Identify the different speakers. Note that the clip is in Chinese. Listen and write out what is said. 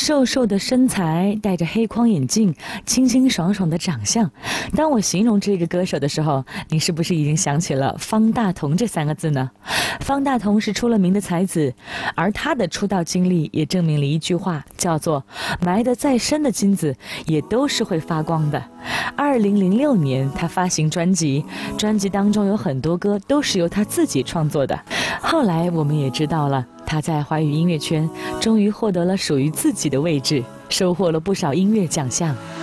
Speaker 1: 瘦瘦的身材，戴着黑框眼镜，清清爽爽的长相。当我形容这个歌手的时候，你是不是已经想起了方大同这3个字呢？方大同是出了名的才子，而他的出道经历也证明了一句话，叫做埋得再深的金子也都是会发光的。2006年他发行专辑当中有很多歌都是由他自己创作的。后来我们也知道了，他在华语音乐圈终于获得了属于自己的位置，收获了不少音乐奖项。